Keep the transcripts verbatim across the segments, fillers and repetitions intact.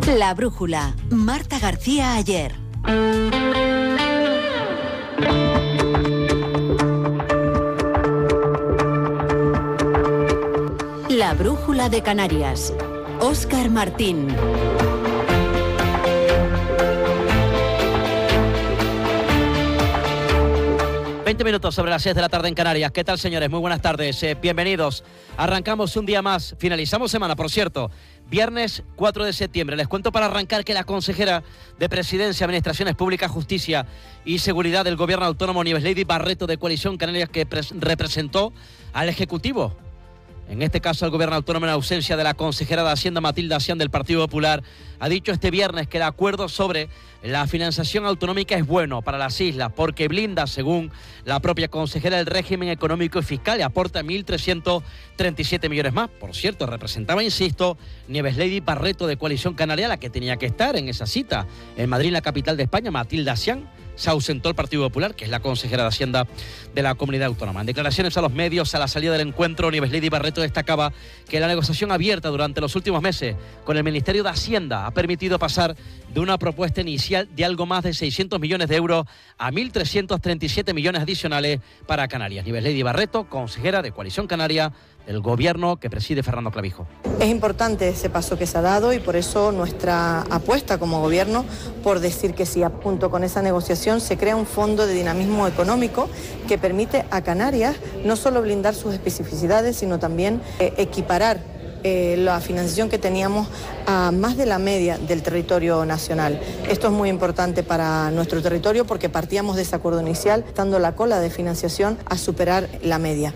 La Brújula, Marta García Ayer. La Brújula de Canarias, Óscar Martín. veinte minutos sobre las seis de la tarde en Canarias. ¿Qué tal, señores? Muy buenas tardes. Eh, bienvenidos. Arrancamos un día más. Finalizamos semana, por cierto. Viernes cuatro de septiembre. Les cuento para arrancar que la consejera de Presidencia, Administraciones Públicas, Justicia y Seguridad del Gobierno Autónomo, Nieves Lady Barreto, de Coalición Canarias, que representó al Ejecutivo, en este caso al Gobierno Autónomo en ausencia de la consejera de Hacienda, Matilde Asián, del Partido Popular, ha dicho este viernes que el acuerdo sobre la financiación autonómica es bueno para las islas porque blinda, según la propia consejera, el régimen económico y fiscal y aporta mil trescientos treinta y siete millones más. Por cierto, representaba, insisto, Nieves Lady Barreto, de Coalición Canaria, la que tenía que estar en esa cita en Madrid, la capital de España. Matilde Asián se ausentó el Partido Popular, que es la consejera de Hacienda de la comunidad autónoma. En declaraciones a los medios a la salida del encuentro, Nieves Lady Barreto destacaba que la negociación abierta durante los últimos meses con el Ministerio de Hacienda ha permitido pasar de una propuesta inicial de algo más de seiscientos millones de euros a mil trescientos treinta y siete millones adicionales para Canarias. Nieves Lady Barreto, consejera de Coalición Canaria del gobierno que preside Fernando Clavijo. Es importante ese paso que se ha dado y por eso nuestra apuesta como gobierno por decir que sí, junto con esa negociación se crea un fondo de dinamismo económico que permite a Canarias no solo blindar sus especificidades, sino también eh, equiparar eh, la financiación que teníamos a más de la media del territorio nacional. Esto es muy importante para nuestro territorio porque partíamos de ese acuerdo inicial, dando la cola de financiación a superar la media.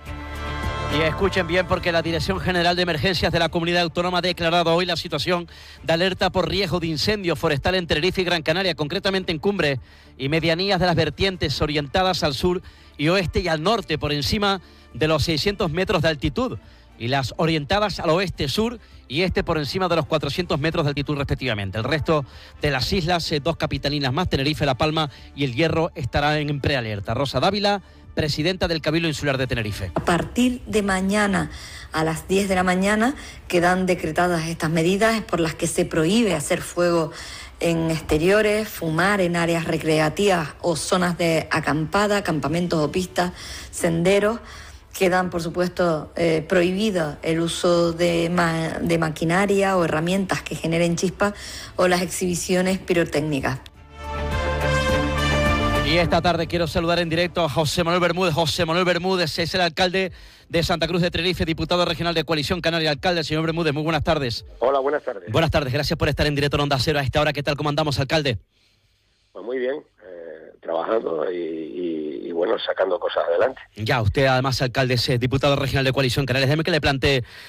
Y escuchen bien, porque la Dirección General de Emergencias de la Comunidad Autónoma ha declarado hoy la situación de alerta por riesgo de incendio forestal en Tenerife y Gran Canaria, concretamente en Cumbre y medianías de las vertientes orientadas al sur y oeste y al norte, por encima de los seiscientos metros de altitud, y las orientadas al oeste, sur y este por encima de los cuatrocientos metros de altitud respectivamente. El resto de las islas, eh, dos capitalinas más, Tenerife, La Palma y El Hierro, estarán en prealerta. Rosa Dávila, presidenta del Cabildo Insular de Tenerife. A partir de mañana a las diez de la mañana quedan decretadas estas medidas por las que se prohíbe hacer fuego en exteriores, fumar en áreas recreativas o zonas de acampada, campamentos o pistas, senderos. Quedan, por supuesto, eh, prohibido el uso de, ma- de maquinaria o herramientas que generen chispas o las exhibiciones pirotécnicas. Y esta tarde quiero saludar en directo a José Manuel Bermúdez. José Manuel Bermúdez es el alcalde de Santa Cruz de Tenerife, diputado regional de Coalición Canaria. Alcalde, señor Bermúdez, muy buenas tardes. Hola, buenas tardes. Buenas tardes, gracias por estar en directo en Onda Cero a esta hora. ¿Qué tal, cómo andamos, alcalde? Pues muy bien, eh, trabajando y, y, y bueno, sacando cosas adelante. Ya, usted además, alcalde, es diputado regional de Coalición Canaria. Déjeme que le plantee